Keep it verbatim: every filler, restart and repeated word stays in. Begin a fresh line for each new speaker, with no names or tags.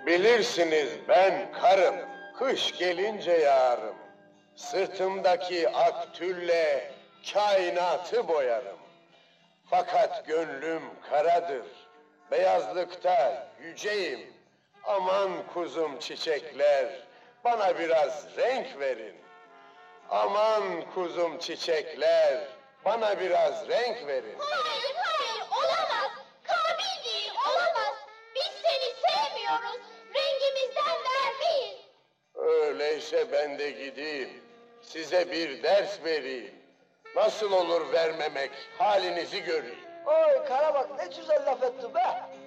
Bilirsiniz ben karım, kış gelince yağarım. Sırtımdaki ak tülle kainatı boyarım. Fakat gönlüm karadır, beyazlıkta yüceyim. Aman kuzum çiçekler, bana biraz renk verin. Aman kuzum çiçekler, bana biraz renk verin.
Hayır, hayır, olamaz. Kabil değil, olamaz. Biz seni sevmiyoruz. Rengimizden vermeyiz.
Öyleyse ben de gideyim, size bir ders vereyim. Nasıl olur vermemek, halinizi göreyim.
Oy Karabak ne güzel laf etti be.